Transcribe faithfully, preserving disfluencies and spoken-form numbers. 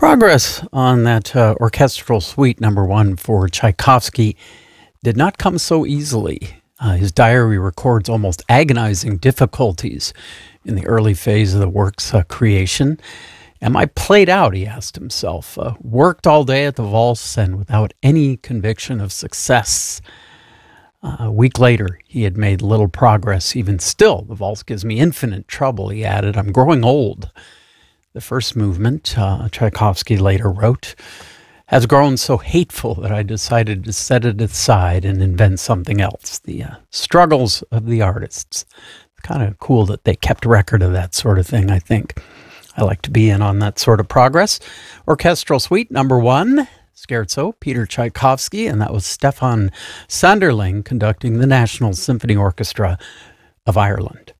Progress on that uh, orchestral suite number one for Tchaikovsky did not come so easily. Uh, his diary records almost agonizing difficulties in the early phase of the work's uh, creation. Am I played out, he asked himself. Uh, worked all day at the valse and without any conviction of success. Uh, a week later, he had made little progress. Even still, the valse gives me infinite trouble, he added. I'm growing old. The first movement, uh, Tchaikovsky later wrote, has grown so hateful that I decided to set it aside and invent something else. The uh, struggles of the artists. It's kind of cool that they kept record of that sort of thing, I think. I like to be in on that sort of progress. Orchestral Suite number one, Scherzo, Peter Tchaikovsky, and that was Stefan Sanderling conducting the National Symphony Orchestra of Ireland.